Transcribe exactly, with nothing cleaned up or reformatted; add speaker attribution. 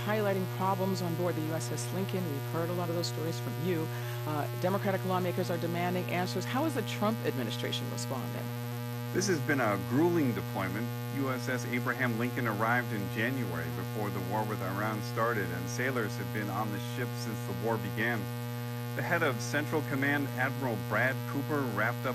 Speaker 1: highlighting problems on board the U S S Lincoln. We've heard a lot of those stories from you. Uh, Democratic lawmakers are demanding answers. How is the Trump administration responding?
Speaker 2: This has been a grueling deployment. U S S Abraham Lincoln arrived in January before the war with Iran started, and sailors have been on the ship since the war began. The head of Central Command, Admiral Brad Cooper, wrapped up